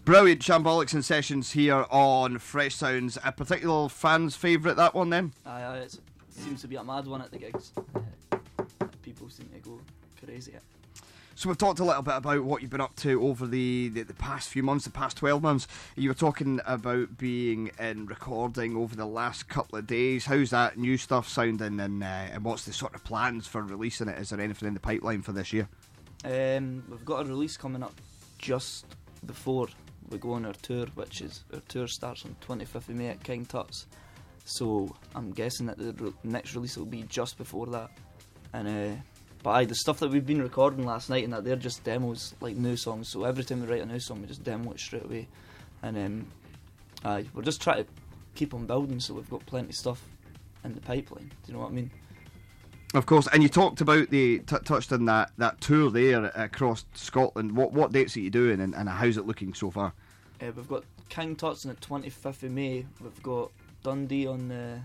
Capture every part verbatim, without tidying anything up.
Brilliant. Shambolics and Sessions here on Fresh Sounds. A particular fan's favourite, that one then? Aye, aye, it seems to be a mad one at the gigs. People seem to go crazy. So we've talked a little bit about what you've been up to over the, the, the past few months, the past twelve months. You were talking about being in recording over the last couple of days. How's that new stuff sounding, and, uh, and what's the sort of plans for releasing it? Is there anything in the pipeline for this year? Um, we've got a release coming up just before we go on our tour, which is, our tour starts on twenty-fifth of May at King Tut's. So I'm guessing that the re- next release will be just before that. And uh, But aye, the stuff that we've been recording last night and that, they're just demos, like new songs. So every time we write a new song, we just demo it straight away. And um, aye, we're just trying to keep on building, so we've got plenty of stuff in the pipeline. Do you know what I mean? Of course. And you talked about the t- touched on that, that tour there across Scotland. What what dates are you doing, and, and how's it looking so far? Uh, we've got King Tut's on the twenty-fifth of May. We've got Dundee on the...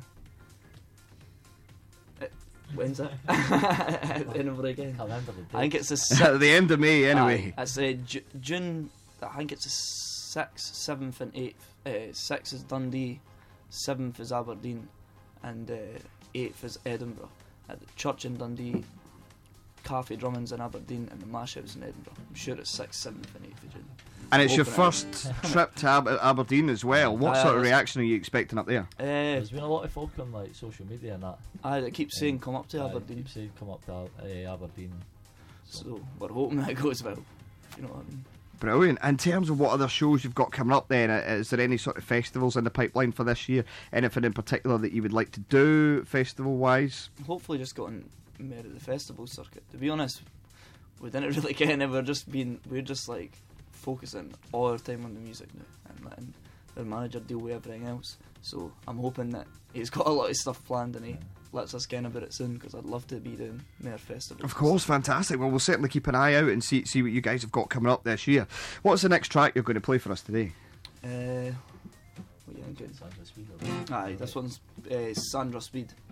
When's that? Edinburgh again. I think it's the at the end of May, anyway. Uh, it's uh, Ju- June. I think it's the sixth, seventh, and eighth. Uh, sixth is Dundee, seventh is Aberdeen, and uh, eighth is Edinburgh. At the church in Dundee, Cafe Drummond's in Aberdeen, and the Mashouts in Edinburgh. I'm sure it's sixth, seventh, and eighth of June. And it's your Open first trip to Ab- Aberdeen as well. What Uh, sort of reaction are you expecting up there? Uh, There's been a lot of folk on like social media and that. I that keep saying come up to Aye, Aberdeen. keep saying come up to uh, Aberdeen. So we're hoping that goes well. You know what I mean? Brilliant. In terms of what other shows you've got coming up then, is there any sort of festivals in the pipeline for this year? Anything in particular that you would like to do festival-wise? Hopefully just got on more of the festival circuit. To be honest, we didn't really get any. We're just being, we're just like focusing all our time on the music now and letting our manager deal with everything else. So I'm hoping that he's got a lot of stuff planned and he lets us get about it soon, because I'd love to be doing more festivals. Of course, fantastic. Well, we'll certainly keep an eye out and see see what you guys have got coming up this year. What's the next track you're going to play for us today? Uh, what are you thinking? Sandra Speed. Aye, this one's uh, Sandra Speed.